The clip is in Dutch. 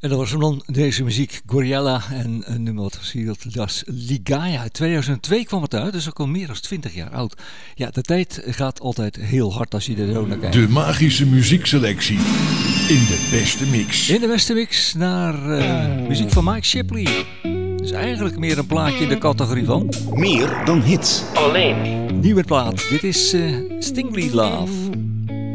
En dat was hem dan, deze muziek, Goriella en een nummer wat gespeeld, das Ligaya. 2002 kwam het uit, dus ook al meer dan 20 jaar oud. Ja, de tijd gaat altijd heel hard als je er zo naar kijkt. De magische muziekselectie in de beste mix. In de beste mix naar muziek van Mike Shipley. Dus eigenlijk meer een plaatje in de categorie van... Meer dan hits. Alleen. Nieuwe plaat, dit is Stingly Love.